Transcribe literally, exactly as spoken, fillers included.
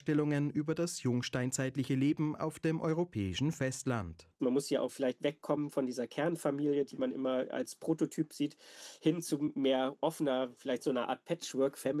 Stellungen über das jungsteinzeitliche Leben auf dem europäischen Festland. Man muss ja auch vielleicht wegkommen von dieser Kernfamilie, die man immer als Prototyp sieht, hin zu mehr offener, vielleicht so einer Art Patchwork-Family.